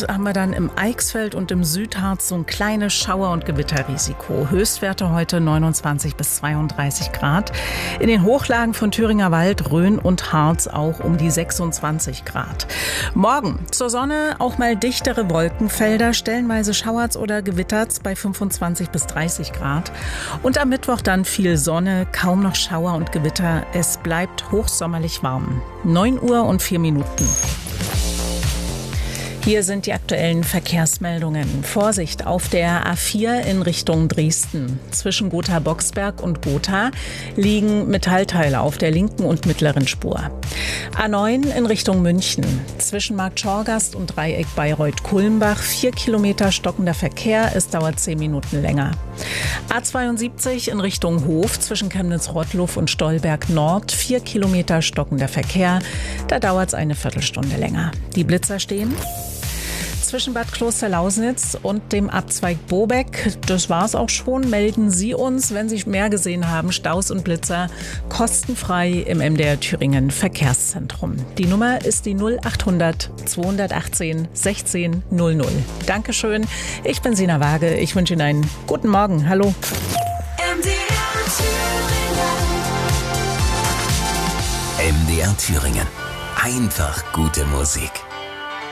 haben wir dann im Eichsfeld und im Südharz so ein kleines Schauer- und Gewitterrisiko. Höchstwerte heute 29 bis 32 Grad. In den Hochlagen von Thüringer Wald, Rhön und Harz auch um die 26 Grad. Morgen zur Sonne auch mal dichtere Wolkenfelder, stellenweise schauert's oder gewittert's bei 25 bis 30 Grad. Und am Mittwoch dann viel Sonne, kaum noch Schauer und Gewitter. Es bleibt hochsommerlich warm. 9 Uhr und 4 Minuten. Hier sind die aktuellen Verkehrsmeldungen. Vorsicht auf der A4 in Richtung Dresden. Zwischen Gotha-Boxberg und Gotha liegen Metallteile auf der linken und mittleren Spur. A9 in Richtung München. Zwischen Marktschorgast und Dreieck Bayreuth-Kulmbach 4 Kilometer stockender Verkehr. Es dauert 10 Minuten länger. A72 in Richtung Hof zwischen Chemnitz-Rottluff und Stolberg Nord 4 Kilometer stockender Verkehr. Da dauert es eine Viertelstunde länger. Die Blitzer stehen zwischen Bad Klosterlausnitz und dem Abzweig Bobeck. Das war's auch schon. Melden Sie uns, wenn Sie mehr gesehen haben. Staus und Blitzer kostenfrei im MDR Thüringen Verkehrszentrum. Die Nummer ist die 0800 218 16 00. Dankeschön. Ich bin Sina Waage. Ich wünsche Ihnen einen guten Morgen. Hallo. MDR Thüringen. Einfach gute Musik.